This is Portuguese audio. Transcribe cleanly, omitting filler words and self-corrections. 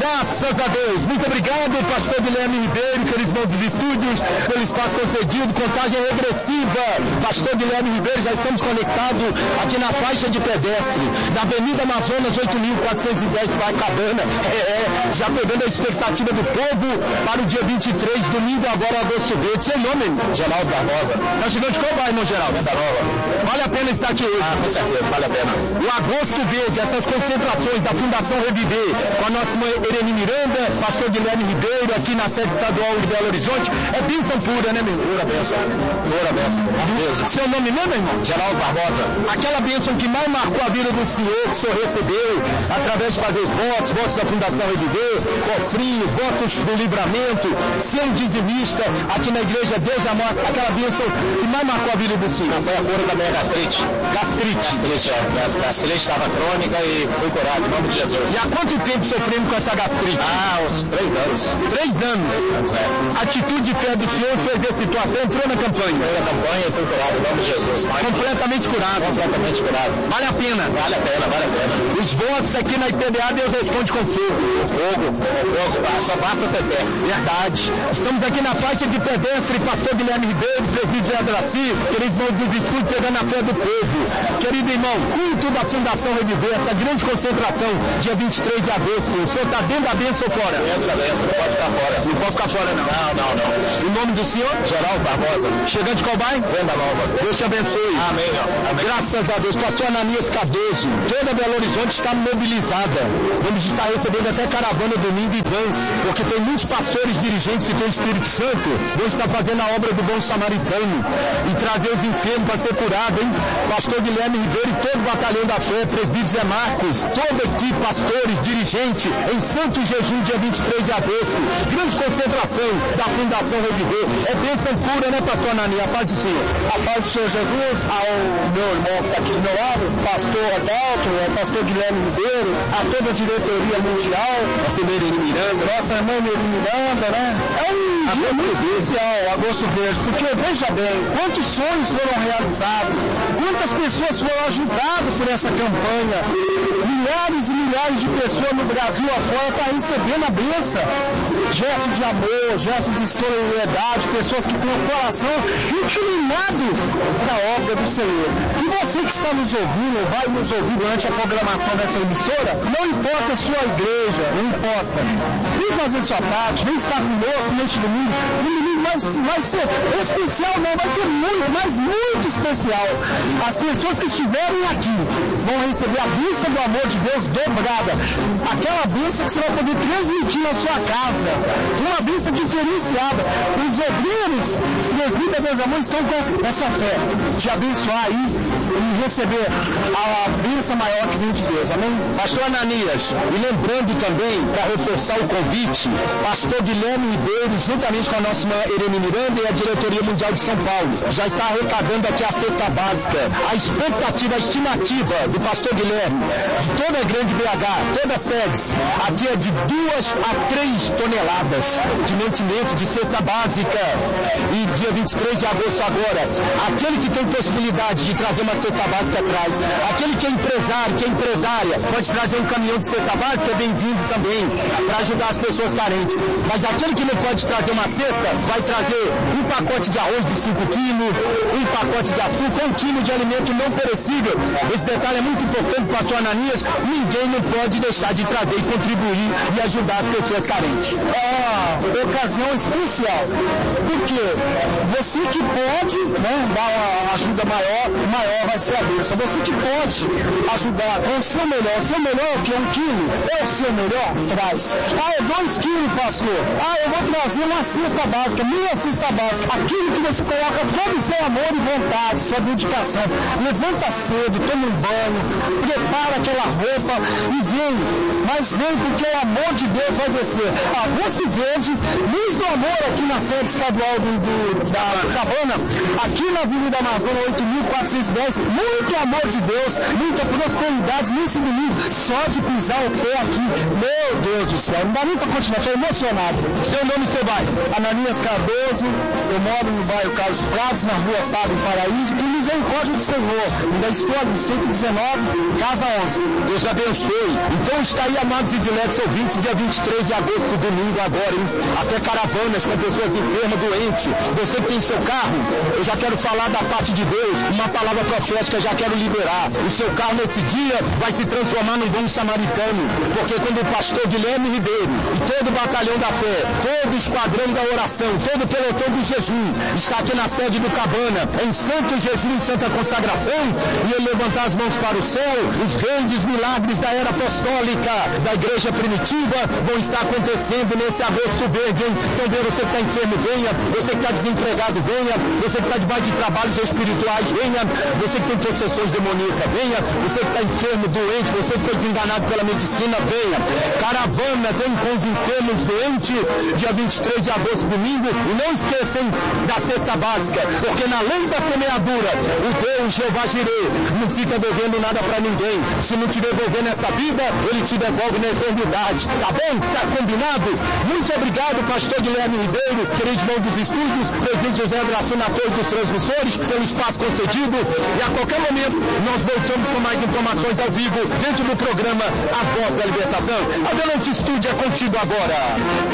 Graças a Deus. Muito obrigado, pastor Guilherme Ribeiro, queridos irmãos dos estúdios, pelo espaço concedido. Contagem regressiva. Pastor Guilherme Ribeiro, já estamos conectados aqui na faixa de pedestre da Avenida Amazonas 8.410 Copacabana. Já pegando a expectativa do povo para o dia 23, domingo, agora agosto verde. Seu nome? Geraldo Barbosa. Tá chegando de qual bairro, irmão Geraldo? Vale a pena estar aqui hoje? Com certeza, vale a pena. O Agosto Verde, essas concentrações da Fundação Reviver, com a nossa irmã Irene Miranda, pastor Guilherme Ribeiro, aqui na sede estadual de Belo Horizonte, é bênção pura, né, meu? Pura bênção. Pura bênção. Seu nome mesmo, irmão? Geraldo Barbosa. Aquela bênção que mais marcou a vida do senhor, que o senhor recebeu, através de fazer os votos da Fundação Reviver, cofrinho, votos do livramento, ser um dizimista, aqui na igreja Deus Amor, aquela bênção que mais marcou a vida do senhor. Foi a cura da minha gastrite. Gastrite estava crônica e fui curado, em nome de Jesus. E há quanto tempo sofrendo com essa gastrite? Uns 3 anos. 3 anos. A atitude de fé do senhor se exercitou até, entrou na campanha. Entrou na campanha e fui curado, em nome de Jesus. Completamente curado. Completamente curado. Vale a pena. Vale a pena, vale a pena. Os votos aqui na IPBA, Deus responde com fogo. Fogo, só basta ter fé. Verdade. Estamos aqui na faixa de pedestre, pastor Guilherme Ribeiro, presbítero de Adraci, queridos irmãos dos estúdios, pegando a fé do povo. Querido irmão, culto da Fundação Reviver, essa grande concentração, dia 23 de agosto. O senhor está dentro da bênção ou fora? Dentro da bênção, não pode ficar fora. Não pode ficar fora, não. Não. O nome do senhor? Geraldo Barbosa. Chegando de qual bairro? Venda Nova. Deus te abençoe. Amém. Graças a Deus. Pastor Ananias Cardoso, toda Belo Horizonte está mobilizada. Vamos estar recebendo até caravana domingo e vans, porque tem muitos pastores dirigentes que têm o Espírito Santo. Deus está fazendo a obra do bom samaritano e trazer os enfermos para ser curado, hein? Pastor Guilherme Ribeiro e todo o batalhão da fé, presbítero Zé Marcos, toda a equipe, pastores, dirigentes, em santo jejum, dia 23 de agosto. Grande concentração da Fundação Reviver. É bênção pura, né, pastor Ananias? A paz do Senhor. A paz do Senhor Jesus, ao meu irmão que está aqui do meu lado, pastor Adalto, pastor Guilherme Ribeiro, a toda a diretoria mundial, Nossa irmã Irene Miranda, nossa irmã Irene Miranda, né? É um dia muito especial, Agosto Verde, porque veja bem, quantos sonhos foram realizados, quantas pessoas foram ajudadas por essa campanha, milhares e milhares de pessoas no Brasil afora para receber na bênção, gesto de amor, gesto de solidariedade, pessoas que têm o coração inclinado para a obra do Senhor. E você que está nos ouvindo, vai nos ouvir durante a programação dessa emissora, não importa a sua igreja, não importa. Vem fazer sua parte, vem estar conosco neste domingo. O domingo vai ser especial, não, vai ser muito, mas muito especial. As pessoas que estiverem aqui vão receber a bênção do amor de Deus dobrada. Aquela bênção que você vai poder transmitir na sua casa. Uma bênção diferenciada. Os obreiros, os presbíteros, meus amores, estão com essa fé de abençoar aí e receber a bênção maior que vem de Deus. Amém? pastor Ananias, e lembrando também, para reforçar o convite, pastor Guilherme Ribeiro, juntamente com a nossa irmã Irene Miranda e a diretoria mundial de São Paulo, já está arrecadando aqui a cesta básica. A expectativa, a estimativa do pastor Guilherme, de toda a grande BH, todas as sedes, aqui é de 2 a 3 toneladas de mantimento, de cesta básica. E dia 23 de agosto agora, aquele que tem possibilidade de trazer uma cesta básica traz. Aquele que é empresário, que é empresária, pode trazer um caminhão de cesta básica, é bem-vindo também, para ajudar as pessoas carentes. Mas aquele que não pode trazer uma cesta, vai trazer um pacote de arroz de 5 quilos, um pacote de açúcar, 1 quilo de alimento não perecível. Esse detalhe é muito importante, pastor Ananias. Ninguém não pode deixar de trazer e contribuir e ajudar as pessoas carentes. É uma ocasião especial, porque você que pode, né, dar uma ajuda maior vai ser a bênção. Você que pode ajudar com o seu melhor o que? 1 quilo? É o seu melhor? Traz. É 2 quilos, pastor. Eu vou trazer uma cesta básica, minha cesta básica. Aquilo que você coloca todo o seu amor e vontade, sua dedicação. Levanta cedo, toma um banho, prepara aquela roupa e vem. Mas vem porque o amor de Deus vai descer. Agosto Verde, mês do amor aqui na sede estadual da Cabana, aqui na Avenida Amazonas 8.410, muito amor de Deus, muita prosperidade nesse domingo, só de pisar o pé aqui, meu Deus, Deus do céu, não dá nem para continuar, estou emocionado. Seu nome e seu bairro? Ananias Cardoso, eu moro no bairro Carlos Prados, na rua Padre Paraíso, e Misericórdia do Senhor, ainda estou ali, 119, casa 11. Deus abençoe. Então está aí, amados e diletos ouvintes, dia 23 de agosto, domingo agora, hein? Até caravanas com pessoas enfermas, doentes. Você que tem seu carro, eu já quero falar da parte de Deus, uma palavra profética, já quero liberar. O seu carro nesse dia vai se transformar num bom samaritano, porque quando o pastor Guilherme Ribeiro e todo o batalhão da fé, todo o esquadrão da oração, todo o pelotão do jejum está aqui na sede do Cabana, em santo jejum e santa consagração, e ele levantar as mãos para o céu, os grandes milagres da era apostólica da igreja primitiva vão estar acontecendo nesse agosto verde, hein? Então vem você que está enfermo, venha, você que está desempregado, venha, você que está debaixo de trabalhos espirituais, venha, você que tem possessões demoníacas, venha, você que está enfermo, doente, você que foi desenganado pela medicina, venha. Caravanas, hein, com os enfermos doentes, dia 23 de agosto, domingo, e não esqueçam da cesta básica, porque na lei da semeadura, o Deus Jeová Jireh não fica devendo nada para ninguém. Se não te devolver nessa vida, ele te devolve na eternidade. Tá bom? Tá combinado? Muito obrigado, pastor Guilherme Ribeiro, querido irmão dos estúdios, presidente José Abraço na torre dos transmissores, pelo espaço concedido, e a qualquer momento nós voltamos com mais informações ao vivo dentro do programa A Voz da Libertação. Adelante, estúdio, é contigo agora.